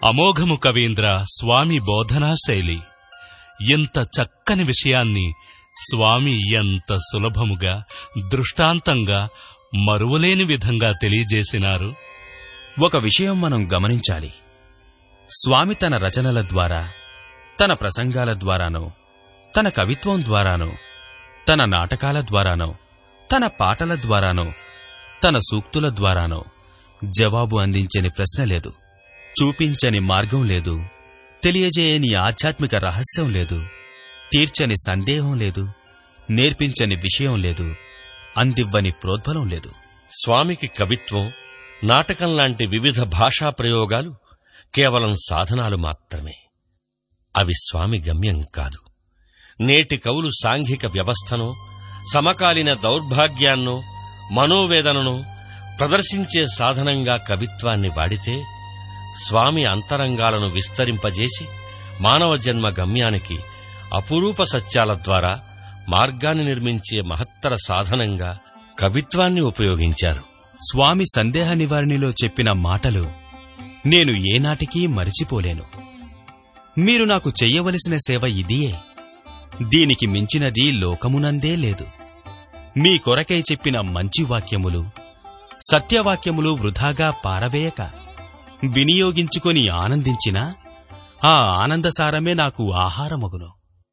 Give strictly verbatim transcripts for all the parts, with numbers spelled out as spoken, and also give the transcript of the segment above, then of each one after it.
అమోఘము కవీంద్ర స్వామి బోధనాశైలి. ఎంత చక్కని విషయాన్ని స్వామి ఎంత సులభముగా దృష్టాంతంగా మరువలేని విధంగా తెలియజేసినారు. ఒక విషయం మనం గమనించాలి. స్వామి తన రచనల ద్వారా, తన ప్రసంగాల ద్వారానో, తన కవిత్వం ద్వారానో, తన నాటకాల ద్వారానో, తన పాటల ద్వారానో, తన సూక్తుల ద్వారానో జవాబు అందించని ప్రశ్న లేదు, చూపించని మార్గం లేదు, తెలియజేయని ఆధ్యాత్మిక రహస్యం లేదు, తీర్చని సందేహం లేదు, నేర్పించని విషయం లేదు, అందివ్వని ప్రోద్బలం లేదు. స్వామికి కవిత్వం, నాటకం లాంటి వివిధ భాషా ప్రయోగాలు కేవలం సాధనాలు మాత్రమే. అవి స్వామి గమ్యం కాదు. నేటి కవులు సాంఘిక వ్యవస్థనో, సమకాలీన దౌర్భాగ్యాన్నో, మనోవేదననో ప్రదర్శించే సాధనంగా కవిత్వాన్ని వాడితే స్వామి అంతరంగాలను విస్తరింపజేసి మానవ జన్మ గమ్యానికి అపురూప సత్యాల ద్వారా మార్గాన్ని నిర్మించే మహత్తర సాధనంగా కవిత్వాన్ని ఉపయోగించారు. స్వామి సందేహ నివారణిలో చెప్పిన మాటలు నేను ఏనాటికీ మరిచిపోలేను. మీరు నాకు చెయ్యవలసిన సేవ ఇదియే, దీనికి మించినది లోకమునందే లేదు. మీ కొరకై చెప్పిన మంచి వాక్యములు, సత్యవాక్యములు వృధాగా పారవేయక వినియోగించుకొని ఆనందించినా ఆ ఆనందసారమే నాకు ఆహారమగును.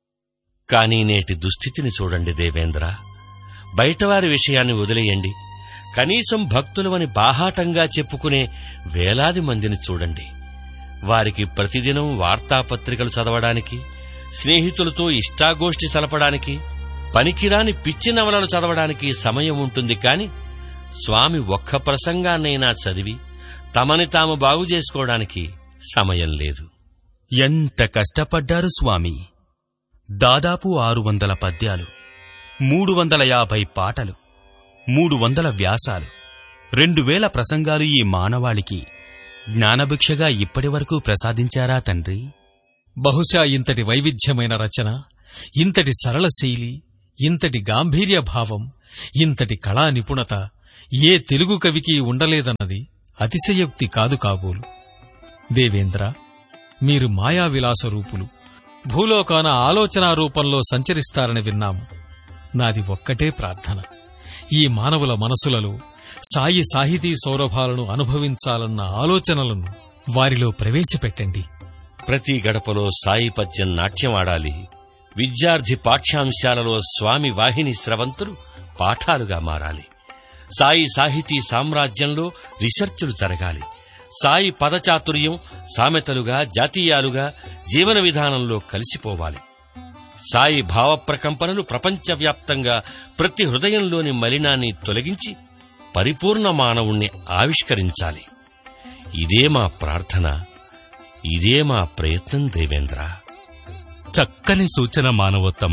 కానీ నేటి దుస్థితిని చూడండి దేవేంద్ర. బయటవారి విషయాన్ని వదిలేయండి, కనీసం భక్తులవని బాహాటంగా చెప్పుకునే వేలాది మందిని చూడండి. వారికి ప్రతిదినం వార్తాపత్రికలు చదవడానికి, స్నేహితులతో ఇష్టాగోష్ఠి సలపడానికి, పనికిరాని పిచ్చి నవలలు చదవడానికి సమయం ఉంటుంది. కాని స్వామి ఒక్క ప్రసంగాన్నైనా చదివి తమని తాము బాగు చేసుకోవడానికి సమయం లేదు. ఎంత కష్టపడ్డారు స్వామి! దాదాపు ఆరు వందల పద్యాలు, మూడు వందల యాభై పాటలు, మూడు వందల వ్యాసాలు, రెండు వేల ప్రసంగాలు ఈ మానవాళికి జ్ఞానభిక్షగా ఇప్పటివరకు ప్రసాదించారా తండ్రి? బహుశా ఇంతటి వైవిధ్యమైన రచన, ఇంతటి సరళ శైలి, ఇంతటి గాంభీర్య భావం, ఇంతటి కళా నిపుణత ఏ తెలుగు కవికి ఉండలేదన్నది అతిశయోక్తి కాదు కాబోలు. దేవేంద్ర, మీరు మాయావిలాస రూపులు, భూలోకాన ఆలోచనా రూపంలో సంచరిస్తారని విన్నాము. నాది ఒక్కటే ప్రార్థన, ఈ మానవుల మనసులలో సాయి సాహితీ సౌరభాలను అనుభవించాలన్న ఆలోచనలను వారిలో ప్రవేశపెట్టండి. ప్రతి గడపలో సాయి పద్యం నాట్యమాడాలి. విద్యార్థి పాఠ్యాంశాలలో స్వామి వాహిని స్రవంతులు పాఠాలుగా మారాలి. సాయి సాహితీ సామ్రాజ్యంలో రీసెర్చులు జరగాలి. సాయి పదచాతుర్యం సామెతలుగా, జాతీయాలుగా జీవన విధానంలో కలిసిపోవాలి. సాయి భావప్రకంపనలు ప్రపంచవ్యాప్తంగా ప్రతి హృదయంలోని మలినాన్ని తొలగించి పరిపూర్ణ మానవుణ్ణి ఆవిష్కరించాలి. ఇదే మా ప్రార్థన, ఇదే మా ప్రయత్నం దేవేంద్ర. చక్కని సూచన మానవోత్తమ.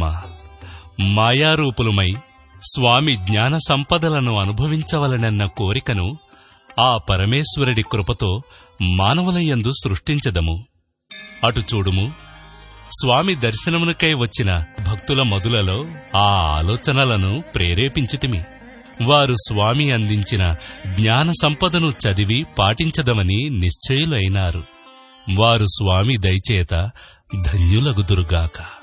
మాయారూపులమై స్వామి జ్ఞాన సంపదలను అనుభవించవలనన్న కోరికను ఆ పరమేశ్వరుడి కృపతో మానవులయందు సృష్టించదము. అటు చూడుము, స్వామి దర్శనమునకై వచ్చిన భక్తుల మదులలో ఆ ఆలోచనలను ప్రేరేపించితిమి. వారు స్వామి అందించిన జ్ఞాన సంపదను చదివి పాటించదమని నిశ్చయులైనారు. వారు స్వామి దయచేత ధన్యులగుదురుగాక.